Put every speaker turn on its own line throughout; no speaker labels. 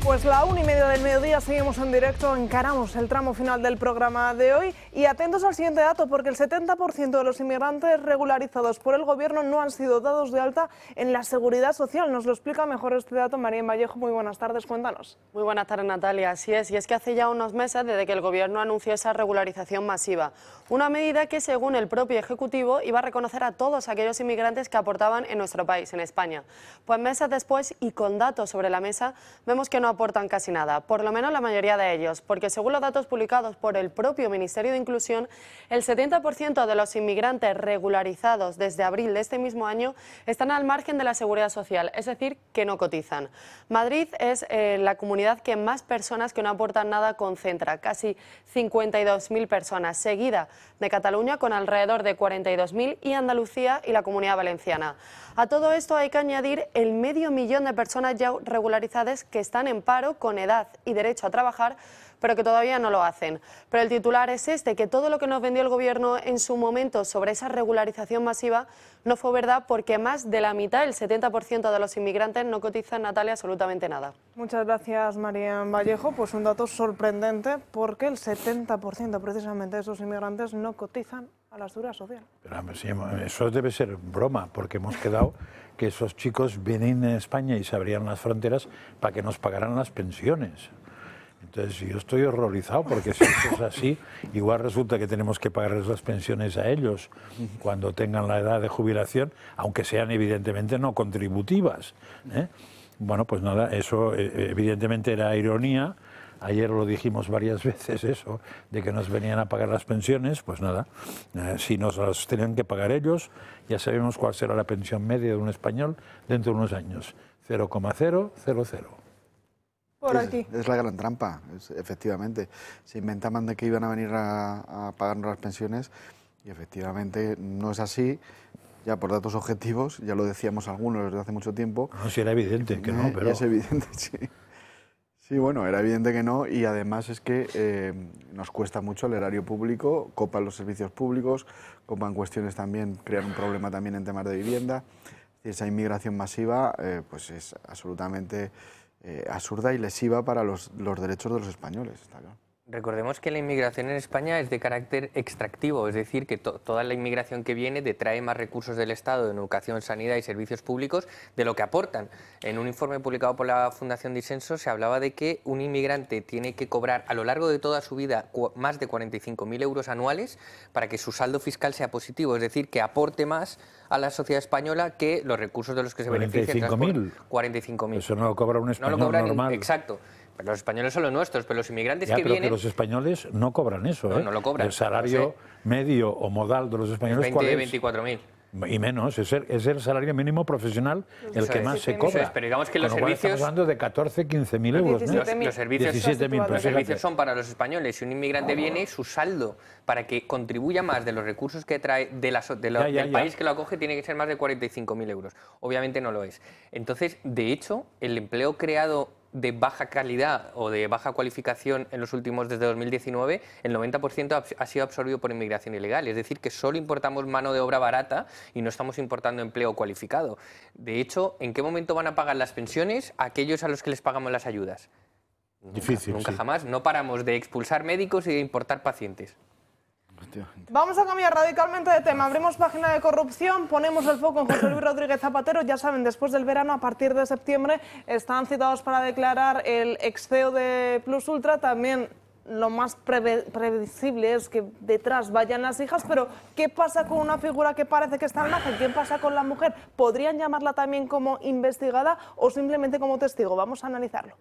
Pues la 1:30 del mediodía, seguimos en directo, encaramos el tramo final del programa de hoy y atentos al siguiente dato, porque el 70% de los inmigrantes regularizados por el Gobierno no han sido dados de alta en la Seguridad Social. Nos lo explica mejor este dato María Vallejo. Muy buenas tardes, cuéntanos.
Muy buenas tardes, Natalia. Así es, y es que hace ya unos meses desde que el Gobierno anunció esa regularización masiva, una medida que según el propio Ejecutivo iba a reconocer a todos aquellos inmigrantes que aportaban en nuestro país, en España. Pues meses después y con datos sobre la mesa, vemos que no aportan casi nada, por lo menos la mayoría de ellos, porque según los datos publicados por el propio Ministerio de Inclusión, el 70% de los inmigrantes regularizados desde abril de este mismo año están al margen de la Seguridad Social, es decir, que no cotizan. Madrid es la comunidad que más personas que no aportan nada concentra, casi 52.000 personas, seguida de Cataluña con alrededor de 42.000 y Andalucía y la Comunidad Valenciana. A todo esto hay que añadir el 500.000 de personas ya regularizadas que están en paro con edad y derecho a trabajar, pero que todavía no lo hacen. Pero el titular es este, que todo lo que nos vendió el Gobierno en su momento sobre esa regularización masiva no fue verdad, porque más de la mitad, el 70% de los inmigrantes no cotizan, Natalia, absolutamente nada.
Muchas gracias, María Vallejo. Pues un dato sorprendente, porque el 70% precisamente de esos inmigrantes no cotizan a la Seguridad Social.
Pero eso debe ser broma, porque hemos quedado que esos chicos vienen a España y se abrían las fronteras para que nos pagaran las pensiones. Entonces yo estoy horrorizado, porque si esto es así, igual resulta que tenemos que pagarles las pensiones a ellos cuando tengan la edad de jubilación, aunque sean evidentemente no contributivas, ¿eh? Bueno, pues nada, eso evidentemente era ironía. Ayer lo dijimos varias veces, eso, de que nos venían a pagar las pensiones. Pues nada, si nos las tenían que pagar ellos, ya sabemos cuál será la pensión media de un español dentro de unos años, 0,000.
Por aquí.
Es la gran trampa, efectivamente. Se inventaban de que iban a venir a pagarnos las pensiones y efectivamente no es así. Ya por datos objetivos, ya lo decíamos algunos desde hace mucho tiempo.
No, si era evidente que no, pero...
Es evidente, sí. Sí, bueno, era evidente que no, y además es que nos cuesta mucho el erario público, copan los servicios públicos, copan cuestiones también, crean un problema también en temas de vivienda. Esa inmigración masiva pues es absolutamente absurda y lesiva para los derechos de los españoles, está claro.
Recordemos que la inmigración en España es de carácter extractivo, es decir, que toda la inmigración que viene detrae más recursos del Estado en educación, sanidad y servicios públicos de lo que aportan. En un informe publicado por la Fundación Disenso se hablaba de que un inmigrante tiene que cobrar a lo largo de toda su vida más de 45.000 euros anuales para que su saldo fiscal sea positivo, es decir, que aporte más a la sociedad española que los recursos de los que se benefician.
45.000.
45.000.
Eso no lo cobra un español normal.
Exacto. Los españoles son los nuestros, pero los inmigrantes
ya,
que
pero
vienen...
que los españoles no cobran eso, ¿eh?
No lo cobran.
El salario medio o modal de los españoles, ¿cuál es?
24.000.
Y menos, es el salario mínimo profesional el que más se cobra.
Pero digamos que los servicios...
Estamos hablando de 15.000 euros.
Los servicios,
17.000,
los servicios son para los españoles. Si un inmigrante viene, su saldo para que contribuya más de los recursos que trae del país que lo acoge tiene que ser más de 45.000 euros. Obviamente no lo es. Entonces, de hecho, el empleo creado de baja calidad o de baja cualificación en los últimos, desde 2019, el 90% ha sido absorbido por inmigración ilegal. Es decir, que solo importamos mano de obra barata y no estamos importando empleo cualificado. De hecho, ¿en qué momento van a pagar las pensiones aquellos a los que les pagamos las ayudas?
Difícil,
nunca
sí.
Jamás. No paramos de expulsar médicos y de importar pacientes.
Vamos a cambiar radicalmente de tema. Abrimos página de corrupción, ponemos el foco en José Luis Rodríguez Zapatero. Ya saben, después del verano, a partir de septiembre, están citados para declarar el ex CEO de Plus Ultra. También lo más previsible es que detrás vayan las hijas, pero ¿qué pasa con una figura que parece que está al margen? ¿Qué pasa con la mujer? ¿Podrían llamarla también como investigada o simplemente como testigo? Vamos a analizarlo.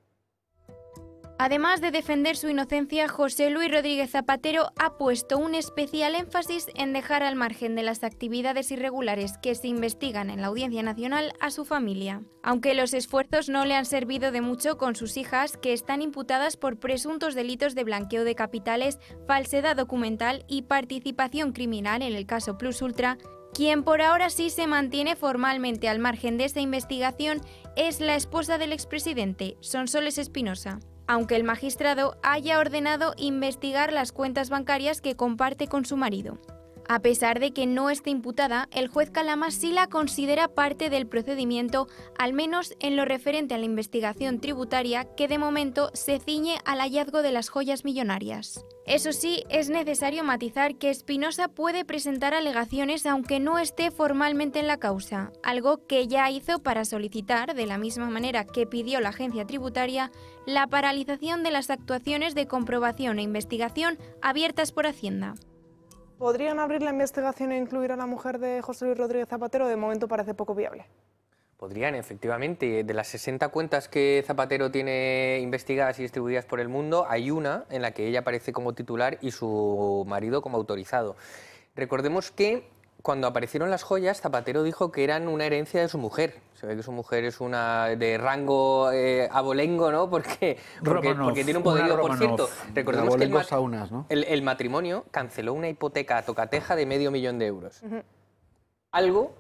Además de defender su inocencia, José Luis Rodríguez Zapatero ha puesto un especial énfasis en dejar al margen de las actividades irregulares que se investigan en la Audiencia Nacional a su familia. Aunque los esfuerzos no le han servido de mucho con sus hijas, que están imputadas por presuntos delitos de blanqueo de capitales, falsedad documental y participación criminal en el caso Plus Ultra, quien por ahora sí se mantiene formalmente al margen de esta investigación es la esposa del expresidente, Sonsoles Espinosa, aunque el magistrado haya ordenado investigar las cuentas bancarias que comparte con su marido. A pesar de que no esté imputada, el juez Calama sí la considera parte del procedimiento, al menos en lo referente a la investigación tributaria, que de momento se ciñe al hallazgo de las joyas millonarias. Eso sí, es necesario matizar que Espinosa puede presentar alegaciones aunque no esté formalmente en la causa, algo que ya hizo para solicitar, de la misma manera que pidió la agencia tributaria, la paralización de las actuaciones de comprobación e investigación abiertas por Hacienda.
¿Podrían abrir la investigación e incluir a la mujer de José Luis Rodríguez Zapatero? De momento parece poco viable.
Podrían, efectivamente. De las 60 cuentas que Zapatero tiene investigadas y distribuidas por el mundo, hay una en la que ella aparece como titular y su marido como autorizado. Recordemos que cuando aparecieron las joyas, Zapatero dijo que eran una herencia de su mujer. Se ve que su mujer es una de rango abolengo, ¿no? Porque tiene un poderío. Por cierto, recordemos que el matrimonio canceló una hipoteca a tocateja de $500.000 de euros. Algo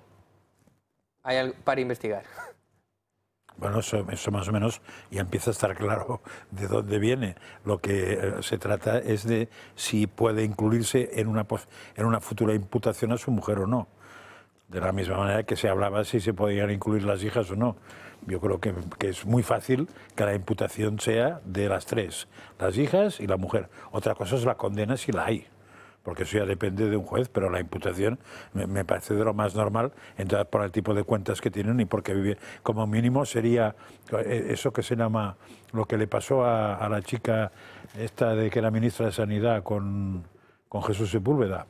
hay para investigar.
Bueno, eso más o menos ya empieza a estar claro de dónde viene. Lo que se trata es de si puede incluirse en una futura imputación a su mujer o no. De la misma manera que se hablaba si se podían incluir las hijas o no. Yo creo que es muy fácil que la imputación sea de las tres, las hijas y la mujer. Otra cosa es la condena si la hay, porque eso ya depende de un juez, pero la imputación me parece de lo más normal, entonces por el tipo de cuentas que tienen y porque vive, como mínimo sería eso que se llama, lo que le pasó a la chica esta de que era ministra de Sanidad con Jesús Sepúlveda,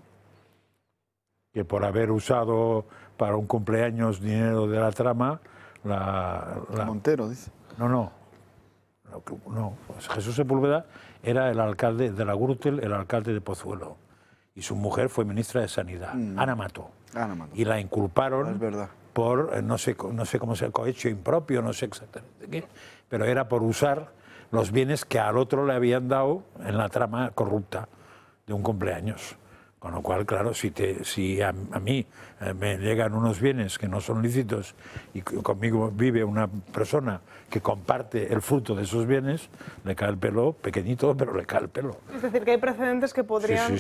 que por haber usado para un cumpleaños dinero de la trama,
Montero, dice.
No. Jesús Sepúlveda era el alcalde de la Gürtel, el alcalde de Pozuelo. Y su mujer fue ministra de Sanidad, Ana Mato. Y la inculparon por, no sé cómo se cohecho impropio, no sé exactamente qué, pero era por usar los bienes que al otro le habían dado en la trama corrupta de un cumpleaños. Con lo cual, claro, si a mí me llegan unos bienes que no son lícitos y conmigo vive una persona que comparte el fruto de esos bienes, le cae el pelo, pequeñito, pero le cae el pelo.
Es decir, que hay precedentes que podrían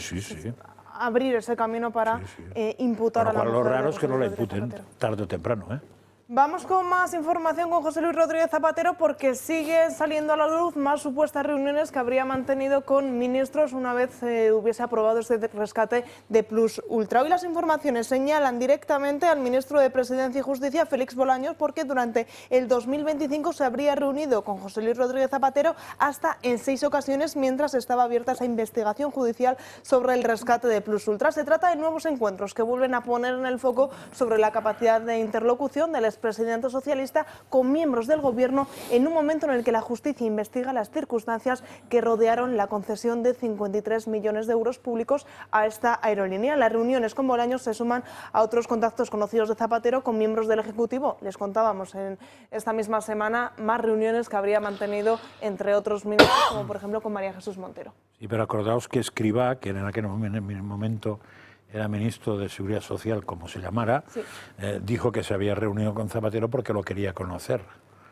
abrir ese camino para imputar a la mujer.
Lo raro es que no la imputen tarde o temprano, ¿eh?
Vamos con más información con José Luis Rodríguez Zapatero porque siguen saliendo a la luz más supuestas reuniones que habría mantenido con ministros una vez hubiese aprobado este rescate de Plus Ultra. Hoy las informaciones señalan directamente al ministro de Presidencia y Justicia, Félix Bolaños, porque durante el 2025 se habría reunido con José Luis Rodríguez Zapatero hasta en 6 ocasiones mientras estaba abierta esa investigación judicial sobre el rescate de Plus Ultra. Se trata de nuevos encuentros que vuelven a poner en el foco sobre la capacidad de interlocución del expresidente socialista con miembros del gobierno en un momento en el que la justicia investiga las circunstancias que rodearon la concesión de 53 millones de euros públicos a esta aerolínea. Las reuniones con Bolaños se suman a otros contactos conocidos de Zapatero con miembros del Ejecutivo. Les contábamos en esta misma semana más reuniones que habría mantenido entre otros ministros, como por ejemplo con María Jesús Montero.
Sí, pero acordaos que Escrivá, que en aquel momento era ministro de Seguridad Social, como se llamara, dijo que se había reunido con Zapatero porque lo quería conocer,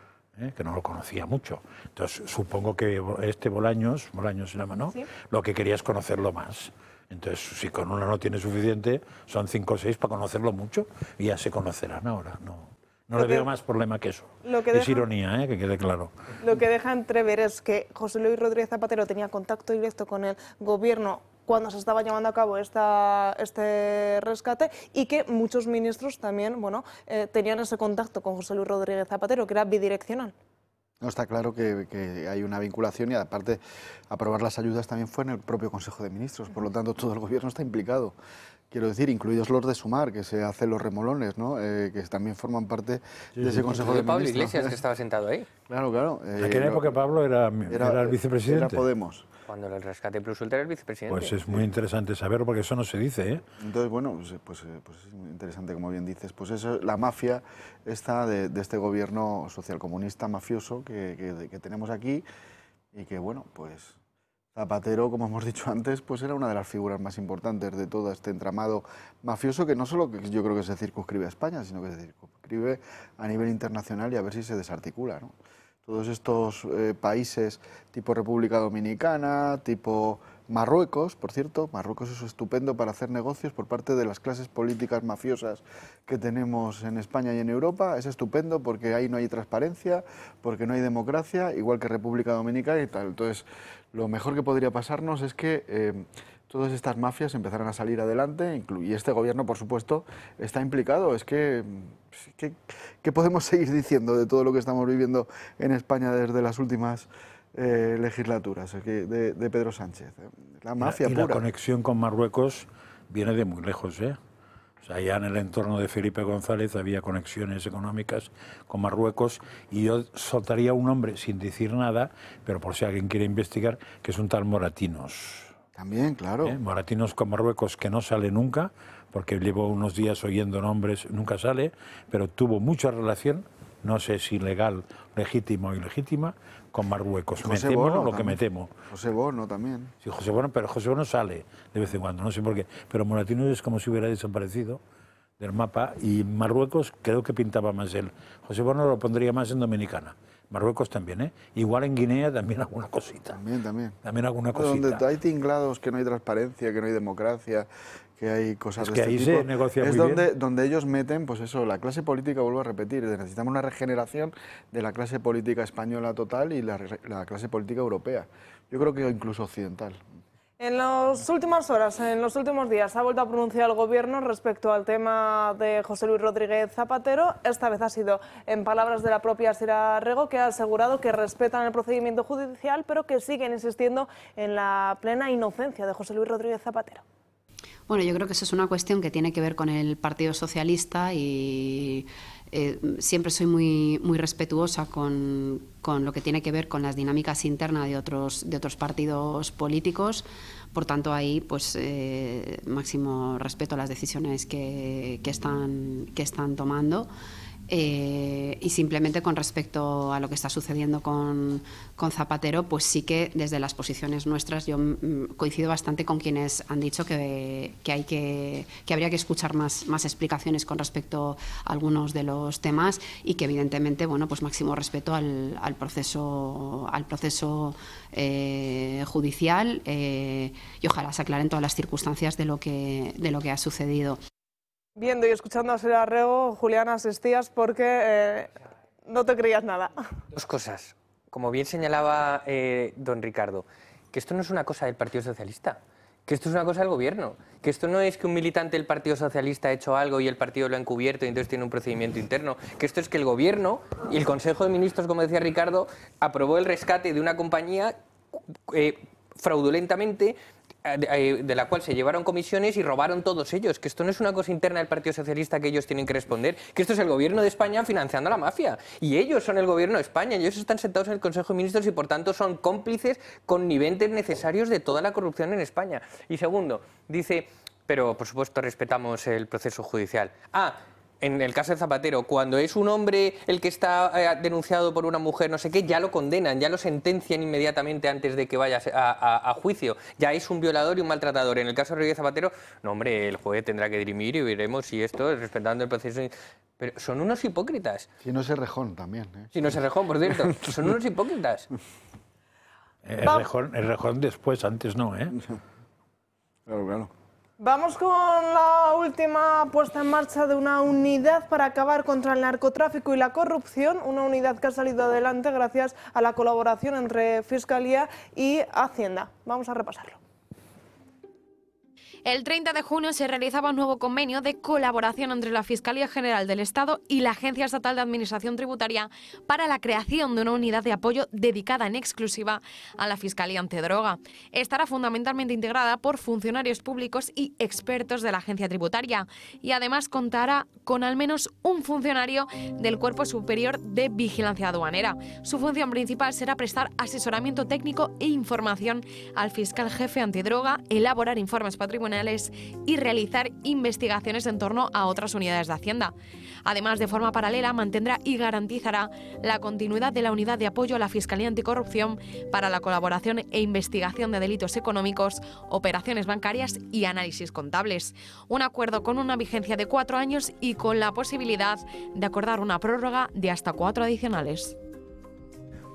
que no lo conocía mucho. Entonces, supongo que este Bolaños se llama, ¿no? Sí. Lo que quería es conocerlo más. Entonces, si con uno no tiene suficiente, son 5 o 6 para conocerlo mucho y ya se conocerán ahora. No le veo más problema que eso. Es ironía, que quede claro.
Lo que deja entrever es que José Luis Rodríguez Zapatero tenía contacto directo con el gobierno cuando se estaba llevando a cabo este rescate y que muchos ministros también tenían ese contacto con José Luis Rodríguez Zapatero, que era bidireccional.
No, está claro que hay una vinculación y aparte aprobar las ayudas también fue en el propio Consejo de Ministros, por lo tanto todo el gobierno está implicado. Quiero decir, incluidos los de Sumar, que se hacen los remolones, ¿no? Que también forman parte de ese Consejo de Ministros.
Pablo Iglesias, que estaba sentado ahí.
Claro.
En aquella época Pablo era el vicepresidente.
Era Podemos.
Cuando el rescate Plus Ultra era el vicepresidente.
Pues es muy interesante saberlo porque eso no se dice, ¿eh?
Entonces, bueno, pues es muy interesante, como bien dices. Pues eso, la mafia esta de este gobierno socialcomunista mafioso que tenemos aquí y que, bueno, pues Zapatero, como hemos dicho antes, pues era una de las figuras más importantes de todo este entramado mafioso que no solo yo creo que se circunscribe a España, sino que se circunscribe a nivel internacional y a ver si se desarticula, ¿no? Todos estos países tipo República Dominicana, tipo Marruecos, por cierto, Marruecos es estupendo para hacer negocios por parte de las clases políticas mafiosas que tenemos en España y en Europa, es estupendo porque ahí no hay transparencia, porque no hay democracia, igual que República Dominicana y tal. Entonces, lo mejor que podría pasarnos es que todas estas mafias empezaran a salir adelante y este gobierno, por supuesto, está implicado. Es que, ¿qué podemos seguir diciendo de todo lo que estamos viviendo en España desde las últimas legislaturas de Pedro Sánchez? La mafia pura.
La conexión con Marruecos viene de muy lejos, ¿eh? O sea, ya en el entorno de Felipe González había conexiones económicas con Marruecos y yo soltaría un nombre sin decir nada, pero por si alguien quiere investigar, que es un tal Moratinos.
También, claro.
Moratinos con Marruecos, que no sale nunca, porque llevo unos días oyendo nombres, nunca sale, pero tuvo mucha relación, no sé si legal, legítima o ilegítima, con Marruecos. Me temo lo que me temo.
José Bono también.
Sí, José Bono, pero José Bono sale de vez en cuando, no sé por qué. Pero Moratinos es como si hubiera desaparecido del mapa y Marruecos creo que pintaba más él. José Bono lo pondría más en Dominicana. Marruecos también, ¿eh? Igual en Guinea también alguna cosita.
También.
También alguna cosita.
Donde hay tinglados, que no hay transparencia, que no hay democracia, que hay cosas
es
de
que
este
ahí
tipo.
Se negocia
es
muy
donde ellos meten, pues eso, la clase política, vuelvo a repetir, necesitamos una regeneración de la clase política española total y la clase política europea. Yo creo que incluso occidental.
En las últimas horas, en los últimos días, ha vuelto a pronunciar el Gobierno respecto al tema de José Luis Rodríguez Zapatero. Esta vez ha sido en palabras de la propia Sira Rego, que ha asegurado que respetan el procedimiento judicial, pero que siguen insistiendo en la plena inocencia de José Luis Rodríguez Zapatero.
Bueno, yo creo que eso es una cuestión que tiene que ver con el Partido Socialista y siempre soy muy respetuosa con lo que tiene que ver con las dinámicas internas de otros partidos políticos. Por tanto, ahí pues máximo respeto a las decisiones que están tomando. Y simplemente con respecto a lo que está sucediendo con Zapatero, pues sí que desde las posiciones nuestras yo coincido bastante con quienes han dicho que habría que escuchar más explicaciones con respecto a algunos de los temas y que evidentemente, bueno, pues máximo respeto al proceso judicial y ojalá se aclaren todas las circunstancias de lo que ha sucedido.
Viendo y escuchando a Sira Rego, Julián, asistías porque no te creías nada.
Dos cosas. Como bien señalaba don Ricardo, que esto no es una cosa del Partido Socialista, que esto es una cosa del Gobierno, que esto no es que un militante del Partido Socialista ha hecho algo y el partido lo ha encubierto y entonces tiene un procedimiento interno, que esto es que el Gobierno y el Consejo de Ministros, como decía Ricardo, aprobó el rescate de una compañía fraudulentamente, de la cual se llevaron comisiones y robaron todos ellos, que esto no es una cosa interna del Partido Socialista que ellos tienen que responder, que esto es el Gobierno de España financiando a la mafia, y ellos son el Gobierno de España, ellos están sentados en el Consejo de Ministros y por tanto son cómplices conniventes necesarios de toda la corrupción en España. Y segundo, dice, pero por supuesto respetamos el proceso judicial. En el caso de Zapatero, cuando es un hombre el que está denunciado por una mujer, no sé qué, ya lo condenan, ya lo sentencian inmediatamente antes de que vaya a juicio. Ya es un violador y un maltratador. En el caso de Rodríguez Zapatero, no, hombre, el juez tendrá que dirimir y veremos si esto es respetando el proceso. Pero son unos hipócritas.
Si no es Errejón también.
Si no es Errejón, por cierto. Son unos hipócritas.
Errejón después, antes no, ¿eh?
Claro.
Vamos con la última puesta en marcha de una unidad para acabar contra el narcotráfico y la corrupción, una unidad que ha salido adelante gracias a la colaboración entre Fiscalía y Hacienda. Vamos a repasarlo.
El 30 de junio se realizaba un nuevo convenio de colaboración entre la Fiscalía General del Estado y la Agencia Estatal de Administración Tributaria para la creación de una unidad de apoyo dedicada en exclusiva a la Fiscalía Antidroga. Estará fundamentalmente integrada por funcionarios públicos y expertos de la Agencia Tributaria y además contará con al menos un funcionario del Cuerpo Superior de Vigilancia Aduanera. Su función principal será prestar asesoramiento técnico e información al fiscal jefe antidroga, elaborar informes patrimoniales y realizar investigaciones en torno a otras unidades de Hacienda. Además, de forma paralela, mantendrá y garantizará la continuidad de la unidad de apoyo a la Fiscalía Anticorrupción para la colaboración e investigación de delitos económicos, operaciones bancarias y análisis contables. Un acuerdo con una vigencia de 4 años y con la posibilidad de acordar una prórroga de hasta 4 adicionales.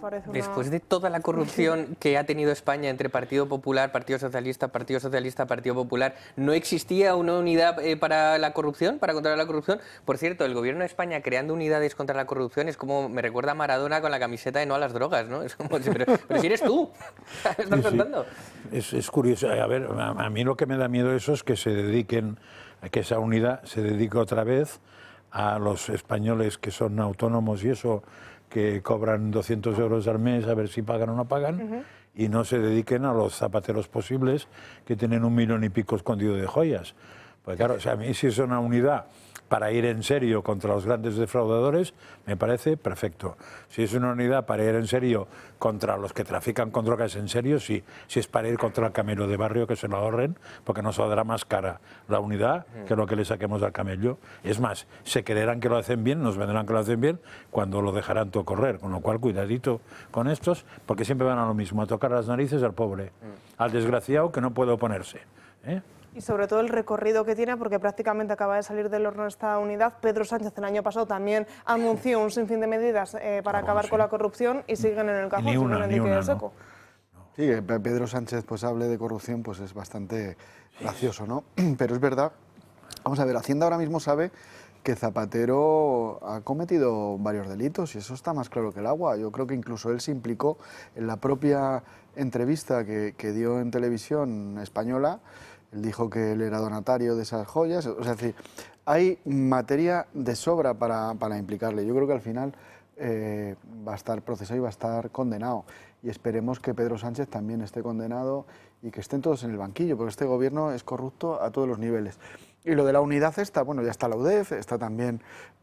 parece una...
Después de toda la corrupción que ha tenido España entre Partido Popular, Partido Socialista, Partido Popular, ¿no existía una unidad para la corrupción, para controlar la corrupción? Por cierto, el gobierno de España creando unidades contra la corrupción es como, me recuerda a Maradona con la camiseta de no a las drogas, ¿no? Es como, pero si eres tú, ¿me estás contando?
Es curioso. A ver, a mí lo que me da miedo eso es que se dediquen, que esa unidad se dedique otra vez a los españoles que son autónomos y eso, que cobran 200 euros al mes a ver si pagan o no pagan, y no se dediquen a los zapateros posibles que tienen 1 millón y pico escondido de joyas. Pues claro, o sea, a mí si es una unidad para ir en serio contra los grandes defraudadores, me parece perfecto. Si es una unidad para ir en serio contra los que trafican con drogas en serio, sí. Si es para ir contra el camello de barrio, que se lo ahorren, porque nos saldrá más cara la unidad que lo que le saquemos al camello. Es más, se creerán que lo hacen bien, nos vendrán que lo hacen bien, cuando lo dejarán todo correr. Con lo cual, cuidadito con estos, porque siempre van a lo mismo, a tocar las narices al pobre, al desgraciado que no puede oponerse, ¿eh?
Y sobre todo el recorrido que tiene, porque prácticamente acaba de salir del horno esta unidad. Pedro Sánchez el año pasado también anunció un sinfín de medidas para acabar con la corrupción y siguen en el cajón,
Ni una,
siguen en el dique seco.
Sí, que Pedro Sánchez pues hable de corrupción pues es bastante gracioso, ¿no? Pero es verdad. Vamos a ver, Hacienda ahora mismo sabe que Zapatero ha cometido varios delitos y eso está más claro que el agua. Yo creo que incluso él se implicó en la propia entrevista que dio en televisión española. Él dijo que él era donatario de esas joyas. O sea, es decir, hay materia de sobra para implicarle. Yo creo que al final va a estar procesado y va a estar condenado. Y esperemos que Pedro Sánchez también esté condenado y que estén todos en el banquillo, porque este gobierno es corrupto a todos los niveles. Y lo de la unidad esta, bueno, ya está la UDEF, está también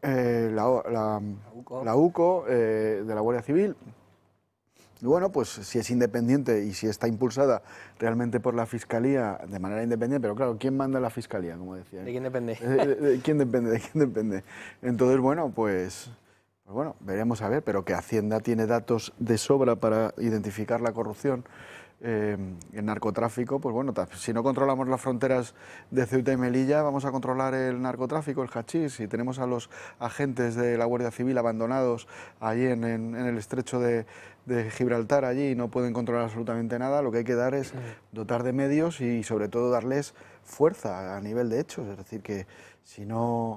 la UCO de la Guardia Civil. Y bueno, pues si es independiente y si está impulsada realmente por la Fiscalía de manera independiente, pero claro, ¿quién manda la Fiscalía, como decía?
¿De quién depende?
¿De quién depende? ¿De quién depende? Entonces, bueno, pues bueno, veremos a ver, pero que Hacienda tiene datos de sobra para identificar la corrupción, el narcotráfico, pues bueno, si no controlamos las fronteras de Ceuta y Melilla, vamos a controlar el narcotráfico, el hachís. Si tenemos a los agentes de la Guardia Civil abandonados allí en el estrecho de Gibraltar, allí, y no pueden controlar absolutamente nada, lo que hay que dar es dotar de medios y sobre todo darles fuerza a nivel de hechos. Es decir, que si no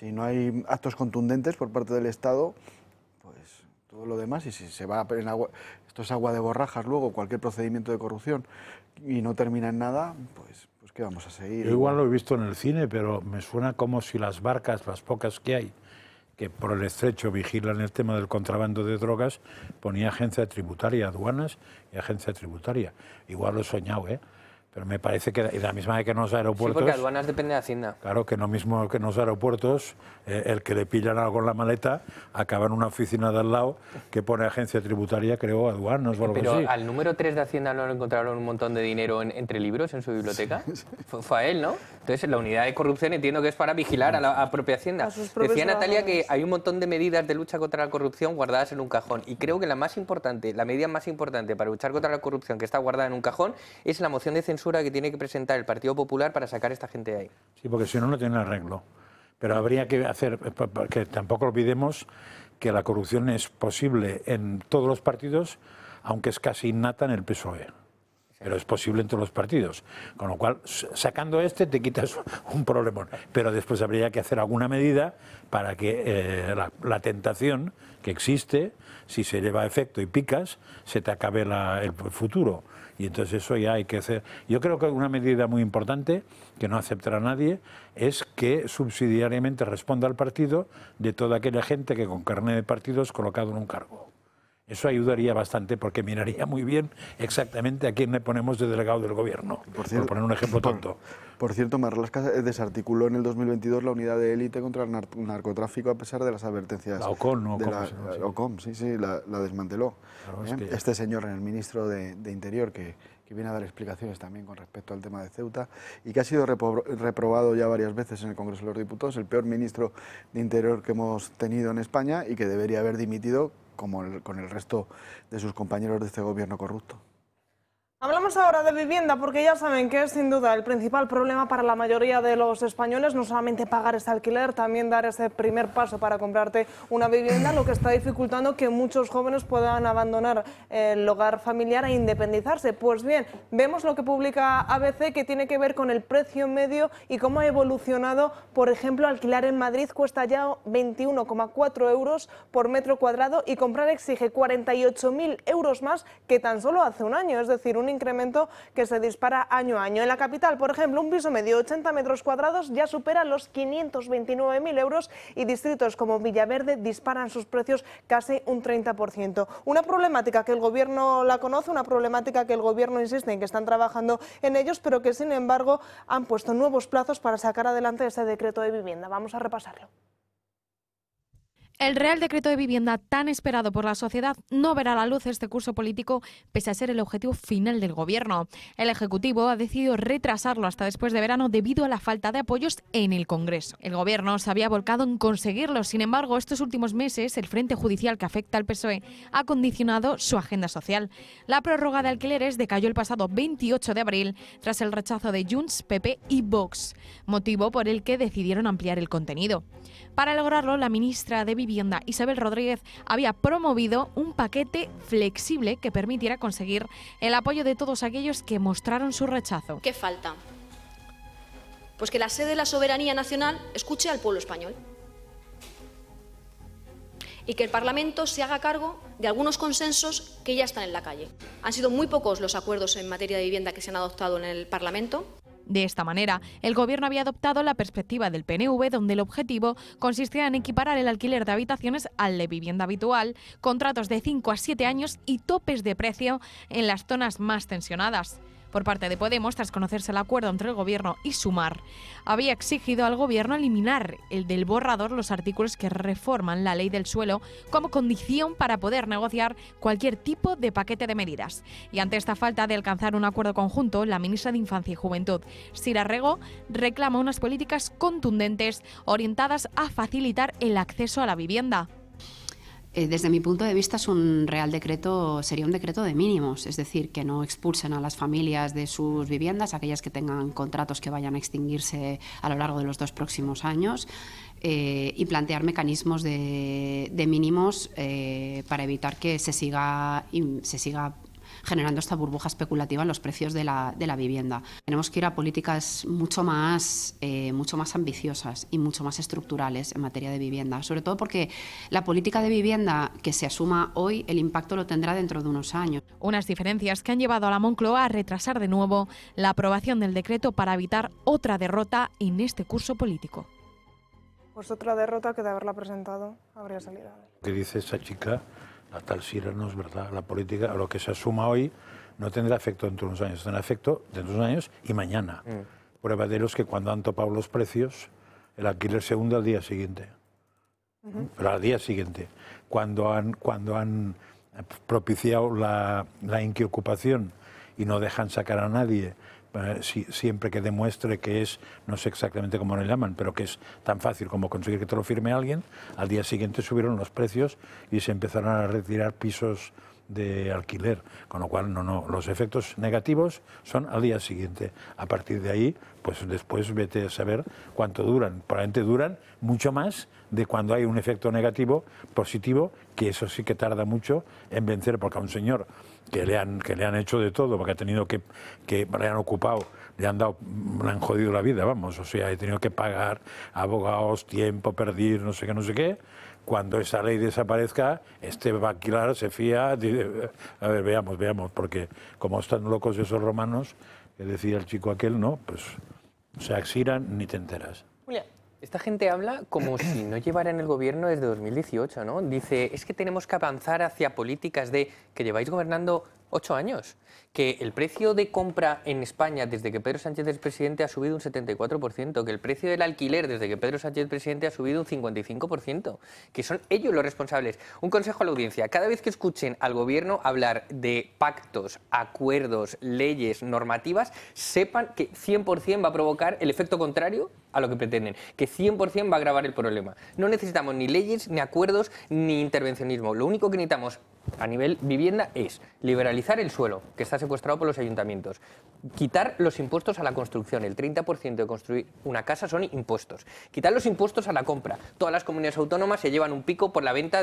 hay actos contundentes por parte del Estado, pues todo lo demás, y si se va en agua, esto es agua de borrajas luego, cualquier procedimiento de corrupción, y no termina en nada, pues ¿qué vamos a seguir?
Yo igual lo he visto en el cine, pero me suena como si las barcas, las pocas que hay, que por el estrecho vigilan el tema del contrabando de drogas, ponía agencia tributaria, aduanas y agencia tributaria. Igual lo he soñado, ¿eh? Pero me parece que la misma vez que en los aeropuertos...
Sí, porque aduanas depende de Hacienda.
Claro, que lo mismo que en los aeropuertos, el que le pillan algo en la maleta acaba en una oficina de al lado que pone agencia tributaria, creo, aduanas o algo así.
Pero al número 3 de Hacienda no le encontraron un montón de dinero entre libros en su biblioteca. Fue a él, ¿no? Entonces, la unidad de corrupción entiendo que es para vigilar a la propia Hacienda. Decía Natalia que hay un montón de medidas de lucha contra la corrupción guardadas en un cajón. Y creo que la medida más importante para luchar contra la corrupción que está guardada en un cajón es la moción de censura que tiene que presentar el Partido Popular para sacar a esta gente de ahí.
Sí, porque si no, no tiene arreglo. Pero habría que hacer, porque tampoco olvidemos que la corrupción es posible en todos los partidos, aunque es casi innata en el PSOE. Pero es posible en todos los partidos. Con lo cual, sacando te quitas un problemón. Pero después habría que hacer alguna medida para que la tentación que existe, si se lleva a efecto y picas, se te acabe el futuro. Y entonces eso ya hay que hacer. Yo creo que una medida muy importante, que no aceptará nadie, es que subsidiariamente responda al partido de toda aquella gente que con carné de partido es colocado en un cargo. Eso ayudaría bastante porque miraría muy bien exactamente a quién le ponemos de delegado del gobierno, por poner un ejemplo tonto.
Por cierto, Marlaska desarticuló en el 2022 la unidad de élite contra el narcotráfico a pesar de las advertencias.
La OCOM, ¿no?
OCOM, sí, la desmanteló. Claro, es que... Este señor, el ministro de Interior, que viene a dar explicaciones también con respecto al tema de Ceuta y que ha sido reprobado ya varias veces en el Congreso de los Diputados, el peor ministro de Interior que hemos tenido en España y que debería haber dimitido con el resto de sus compañeros de este gobierno corrupto.
Hablamos ahora de vivienda porque ya saben que es sin duda el principal problema para la mayoría de los españoles, no solamente pagar ese alquiler, también dar ese primer paso para comprarte una vivienda, lo que está dificultando que muchos jóvenes puedan abandonar el hogar familiar e independizarse. Pues bien, vemos lo que publica ABC, que tiene que ver con el precio medio y cómo ha evolucionado. Por ejemplo, alquilar en Madrid cuesta ya 21,4 euros por metro cuadrado y comprar exige 48.000 euros más que tan solo hace un año, es decir, un incremento que se dispara año a año. En la capital, por ejemplo, un piso medio de 80 metros cuadrados ya supera los 529.000 euros y distritos como Villaverde disparan sus precios casi un 30%. Una problemática que el Gobierno la conoce, una problemática que el Gobierno insiste en que están trabajando en ellos, pero que sin embargo han puesto nuevos plazos para sacar adelante ese decreto de vivienda. Vamos a repasarlo.
El Real Decreto de Vivienda, tan esperado por la sociedad, no verá la luz este curso político, pese a ser el objetivo final del Gobierno. El Ejecutivo ha decidido retrasarlo hasta después de verano debido a la falta de apoyos en el Congreso. El Gobierno se había volcado en conseguirlo. Sin embargo, estos últimos meses, el Frente Judicial que afecta al PSOE ha condicionado su agenda social. La prórroga de alquileres decayó el pasado 28 de abril tras el rechazo de Junts, PP y Vox, motivo por el que decidieron ampliar el contenido. Para lograrlo, la ministra de Vivienda, Isabel Rodríguez, había promovido un paquete flexible que permitiera conseguir el apoyo de todos aquellos que mostraron su rechazo.
¿Qué falta? Pues que la sede de la soberanía nacional escuche al pueblo español y que el Parlamento se haga cargo de algunos consensos que ya están en la calle. Han sido muy pocos los acuerdos en materia de vivienda que se han adoptado en el Parlamento.
De esta manera, el Gobierno había adoptado la perspectiva del PNV, donde el objetivo consistía en equiparar el alquiler de habitaciones al de vivienda habitual, contratos de 5 a 7 años y topes de precio en las zonas más tensionadas. Por parte de Podemos, tras conocerse el acuerdo entre el Gobierno y Sumar, había exigido al Gobierno eliminar el del borrador los artículos que reforman la ley del suelo como condición para poder negociar cualquier tipo de paquete de medidas. Y ante esta falta de alcanzar un acuerdo conjunto, la ministra de Infancia y Juventud, Sira Rego, reclama unas políticas contundentes orientadas a facilitar el acceso a la vivienda.
Desde mi punto de vista, sería un decreto de mínimos, es decir, que no expulsen a las familias de sus viviendas, aquellas que tengan contratos que vayan a extinguirse a lo largo de los 2 próximos años, y plantear mecanismos de mínimos para evitar que se siga generando esta burbuja especulativa en los precios de la vivienda. Tenemos que ir a políticas mucho más ambiciosas y mucho más estructurales en materia de vivienda, sobre todo porque la política de vivienda que se asuma hoy, el impacto lo tendrá dentro de unos años.
Unas diferencias que han llevado a la Moncloa a retrasar de nuevo la aprobación del decreto para evitar otra derrota en este curso político.
Pues otra derrota que de haberla presentado habría salido.
¿Qué dice esa chica? La tal Sira no es verdad. La política, lo que se asuma hoy, no tendrá efecto dentro de unos años. Tendrá efecto dentro de unos años y mañana. Prueba de ello es que cuando han topado los precios, el alquiler se hunde al día siguiente. Pero al día siguiente. Cuando han propiciado la inquiocupación y no dejan sacar a nadie, siempre que demuestre que es, no sé exactamente cómo le llaman, pero que es tan fácil como conseguir que te lo firme alguien, al día siguiente subieron los precios y se empezaron a retirar pisos de alquiler, con lo cual los efectos negativos son al día siguiente. A partir de ahí, pues después vete a saber cuánto duran. Probablemente duran mucho más de cuando hay un efecto negativo, positivo, que eso sí que tarda mucho en vencer, porque a un señor que le han hecho de todo, porque ha tenido que le han ocupado, le han jodido la vida, vamos, o sea, he tenido que pagar abogados, tiempo, perder, no sé qué, cuando esa ley desaparezca, va a alquilar, se fía, a ver, veamos, porque como están locos esos romanos, que decía el chico aquel, no, pues se axiran ni te enteras.
Julia, esta gente habla como si no llevara en el gobierno desde 2018, ¿no? Dice, es que tenemos que avanzar hacia políticas que lleváis gobernando 8 años, que el precio de compra en España desde que Pedro Sánchez es presidente ha subido un 74%, que el precio del alquiler desde que Pedro Sánchez es presidente ha subido un 55%, que son ellos los responsables. Un consejo a la audiencia, cada vez que escuchen al gobierno hablar de pactos, acuerdos, leyes, normativas, sepan que 100% va a provocar el efecto contrario a lo que pretenden, que 100% va a agravar el problema. No necesitamos ni leyes, ni acuerdos, ni intervencionismo. Lo único que necesitamos a nivel vivienda es liberalizar el suelo, que está secuestrado por los ayuntamientos, quitar los impuestos a la construcción, el 30% de construir una casa son impuestos, quitar los impuestos a la compra. Todas las comunidades autónomas se llevan un pico por la venta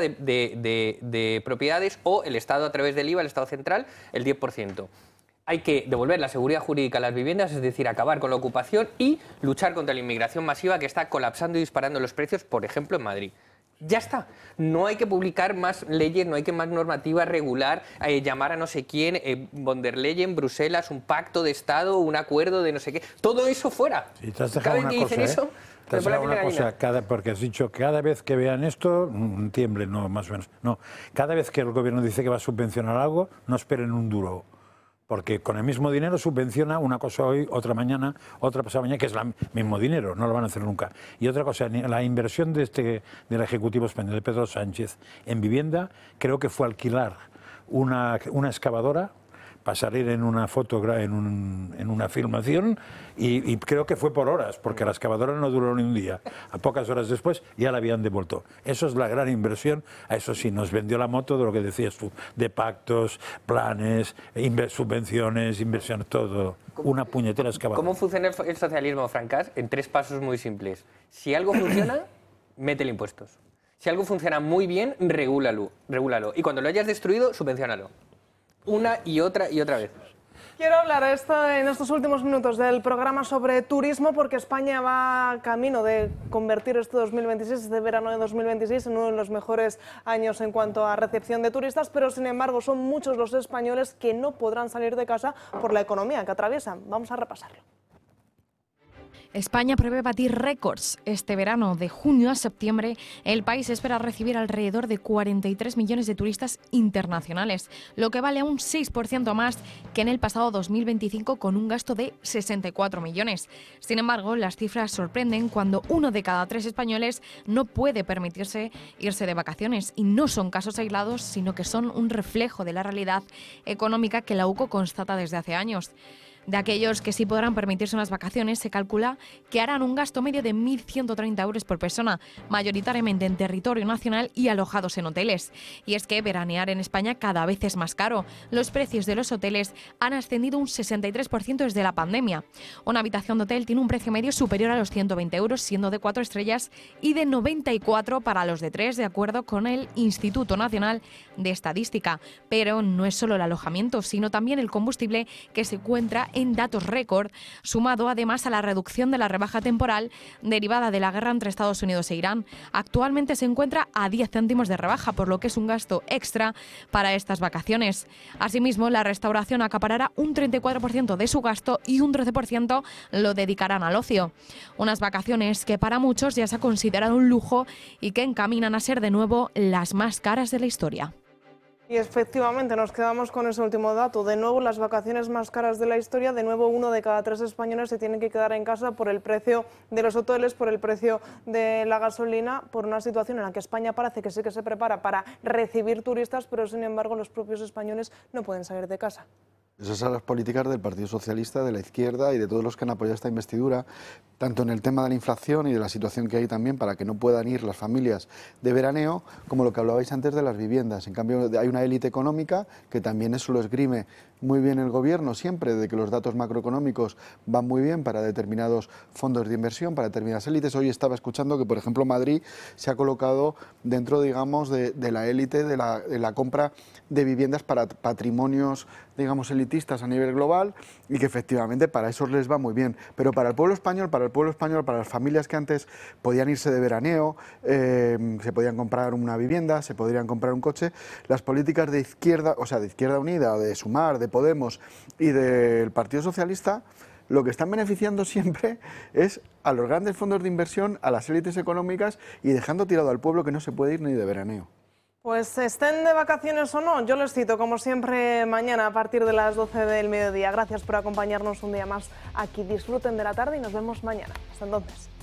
de propiedades, o el Estado a través del IVA, el Estado central, el 10%. Hay que devolver la seguridad jurídica a las viviendas, es decir, acabar con la ocupación y luchar contra la inmigración masiva que está colapsando y disparando los precios, por ejemplo, en Madrid. Ya está. No hay que publicar más leyes, no hay que más normativa regular, llamar a no sé quién, von der Leyen, Bruselas, un pacto de Estado, un acuerdo de no sé qué. Todo eso fuera.
Y te has dejado una cosa,
eso,
te has dejado una cosa, porque has dicho que cada vez que vean esto, tiemblen, no, más o menos. No, cada vez que el gobierno dice que va a subvencionar algo, no esperen un duro. Porque con el mismo dinero subvenciona una cosa hoy, otra mañana, otra pasada mañana, que es el mismo dinero, no lo van a hacer nunca. Y otra cosa, la inversión del Ejecutivo español, de Pedro Sánchez, en vivienda, creo que fue alquilar una excavadora para salir en una foto, en una filmación, y creo que fue por horas, porque la excavadora no duró ni un día. A pocas horas después ya la habían devuelto. Eso es la gran inversión. A eso sí, nos vendió la moto de lo que decías tú, de pactos, planes, subvenciones, inversiones, todo. Una puñetera excavadora.
¿Cómo funciona el socialismo, Francas? En 3 pasos muy simples. Si algo funciona, métele impuestos. Si algo funciona muy bien, regúlalo. Y cuando lo hayas destruido, subvenciónalo. Una y otra vez.
Quiero hablar en estos últimos minutos del programa sobre turismo, porque España va camino de convertir este 2026, este verano de 2026, en uno de los mejores años en cuanto a recepción de turistas, pero sin embargo son muchos los españoles que no podrán salir de casa por la economía que atraviesan. Vamos a repasarlo.
España prevé batir récords. Este verano, de junio a septiembre, el país espera recibir alrededor de 43 millones de turistas internacionales, lo que vale un 6% más que en el pasado 2025, con un gasto de 64 millones. Sin embargo, las cifras sorprenden cuando 1 de cada 3 españoles no puede permitirse irse de vacaciones, y no son casos aislados, sino que son un reflejo de la realidad económica que la UCO constata desde hace años. De aquellos que sí podrán permitirse unas vacaciones, se calcula que harán un gasto medio de 1.130 euros por persona, mayoritariamente en territorio nacional y alojados en hoteles. Y es que veranear en España cada vez es más caro. Los precios de los hoteles han ascendido un 63% desde la pandemia. Una habitación de hotel tiene un precio medio superior a los 120 euros, siendo de 4 estrellas, y de 94 para los de 3, de acuerdo con el Instituto Nacional de Estadística. Pero no es solo el alojamiento, sino también el combustible, que se encuentra en datos récord, sumado además a la reducción de la rebaja temporal derivada de la guerra entre Estados Unidos e Irán. Actualmente se encuentra a 10 céntimos de rebaja, por lo que es un gasto extra para estas vacaciones. Asimismo, la restauración acaparará un 34% de su gasto y un 13% lo dedicarán al ocio. Unas vacaciones que para muchos ya se ha considerado un lujo y que encaminan a ser de nuevo las más caras de la historia.
Y efectivamente nos quedamos con ese último dato. De nuevo, las vacaciones más caras de la historia. De nuevo, 1 de cada 3 españoles se tiene que quedar en casa por el precio de los hoteles, por el precio de la gasolina, por una situación en la que España parece que sí que se prepara para recibir turistas, pero sin embargo los propios españoles no pueden salir de casa.
Esas son las políticas del Partido Socialista, de la izquierda y de todos los que han apoyado esta investidura, tanto en el tema de la inflación y de la situación que hay también para que no puedan ir las familias de veraneo, como lo que hablabais antes de las viviendas. En cambio, hay una élite económica que también eso lo esgrime muy bien el gobierno siempre, de que los datos macroeconómicos van muy bien para determinados fondos de inversión, para determinadas élites. Hoy estaba escuchando que, por ejemplo, Madrid se ha colocado dentro, digamos, de la élite de la compra de viviendas para patrimonios, digamos, elitistas a nivel global, y que efectivamente para eso les va muy bien. Pero para el pueblo español, para las familias que antes podían irse de veraneo, se podían comprar una vivienda, se podrían comprar un coche, las políticas de izquierda, o sea, de Izquierda Unida, de Sumar, de Podemos y del Partido Socialista, lo que están beneficiando siempre es a los grandes fondos de inversión, a las élites económicas, y dejando tirado al pueblo que no se puede ir ni de veraneo.
Pues estén de vacaciones o no, yo les cito como siempre mañana a partir de las 12 del mediodía. Gracias por acompañarnos un día más aquí. Disfruten de la tarde y nos vemos mañana. Hasta entonces.